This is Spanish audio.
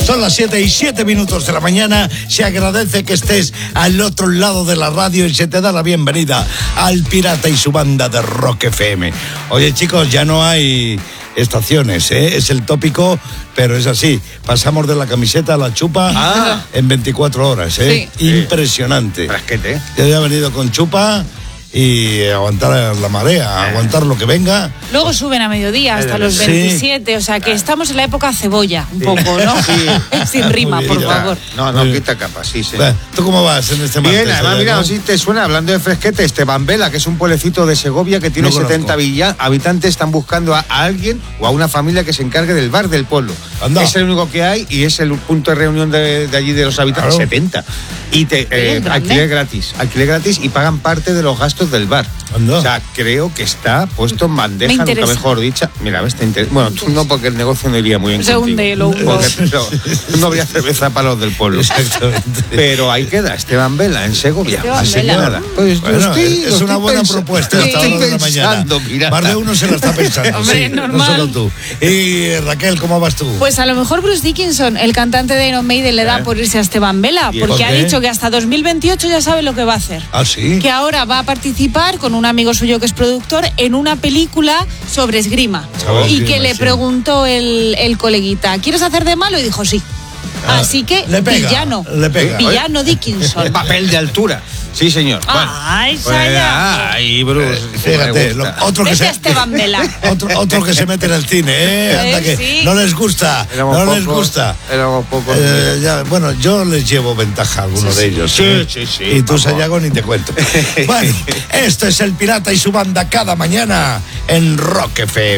Son las 7:07 de la mañana. Se agradece que estés al otro lado de la radio y se te da la bienvenida al Pirata y su banda de Rock FM. Oye, chicos, ya no hay estaciones, ¿eh? Es el tópico, pero es así. Pasamos de la camiseta a la chupa en 24 horas, ¿eh? Sí. Impresionante. Frasquete. Yo ya he venido con chupa y aguantar la marea, aguantar lo que venga. Luego suben a mediodía hasta los 27, o sea que estamos en la época cebolla, un poco, ¿no? Sí. Sin rima, por favor. No, quita capa, sí. ¿Tú cómo vas en este martes? Bien, además, mira, si te suena, hablando de fresquete, Esteban Vela, que es un pueblecito de Segovia que tiene 70 habitantes, están buscando a alguien o a una familia que se encargue del bar del pueblo. Anda. Es el único que hay y es el punto de reunión de allí de los habitantes, claro. 70. Y alquiler gratis y pagan parte de los gastos del bar. Anda. O sea, creo que está puesto en bandeja, nunca mejor dicha. Mira, bueno, tú no, porque el negocio no iría muy bien contigo. No habría cerveza para los del pueblo. Exactamente. Pero ahí queda, Esteban Vela, en Segovia. Así que nada. Pues bueno, es una buena propuesta esta hora de la mañana. Más de uno se la está pensando. Hombre, sí, normal. No solo tú. Y Raquel, ¿cómo vas tú? Pues a lo mejor Bruce Dickinson, el cantante de Iron Maiden, le da por irse a Esteban Vela, porque ha dicho que hasta 2028 ya sabe lo que va a hacer. ¿Ah, sí? Que ahora va a participar con un amigo suyo que es productor en una película sobre esgrima. Y que le preguntó el coleguita, ¿quieres hacer de malo? Y dijo sí. Así que villano Dickinson. Papel de altura. Sí, señor. Ay, Ay, Bruce. Fíjate, otro que Esteban Vela. Otro que se mete en el cine, ¿eh? Anda que sí. No les gusta. Éramos pocos. Bueno, yo les llevo ventaja a algunos de ellos. Sí. Y tú, Sayago, ni te cuento. Bueno, esto es el Pirata y su banda cada mañana en Rock FM.